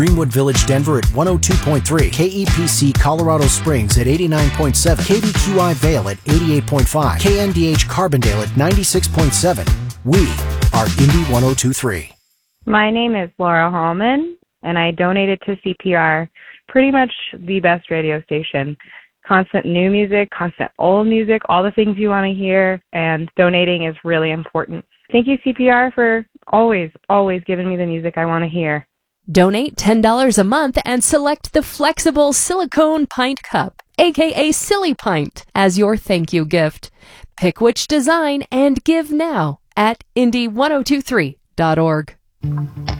Greenwood Village, Denver at 102.3, KEPC Colorado Springs at 89.7, KVQI Vale at 88.5, KNDH Carbondale at 96.7. We are Indy 102.3. My name is Laura Hallman, and I donated to CPR, pretty much the best radio station. Constant new music, constant old music, all the things you want to hear, and donating is really important. Thank you, CPR, for always giving me the music I want to hear. Donate $10 a month and select the flexible silicone pint cup, aka Silly Pint, as your thank you gift. Pick which design and give now at Indy1023.org.